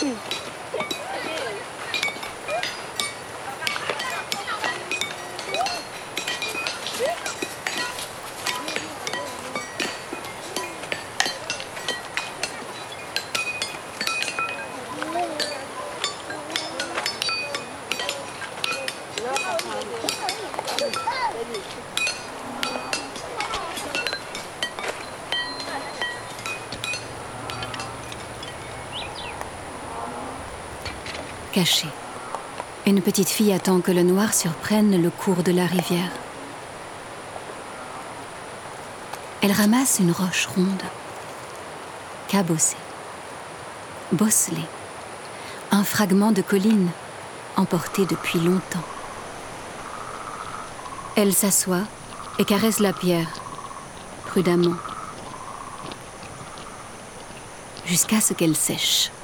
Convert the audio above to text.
Cachée, une petite fille attend que le noir surprenne le cours de la rivière. Elle ramasse une roche ronde, cabossée, bosselée, un fragment de colline emporté depuis longtemps. Elle s'assoit et caresse la pierre, prudemment, jusqu'à ce qu'elle sèche.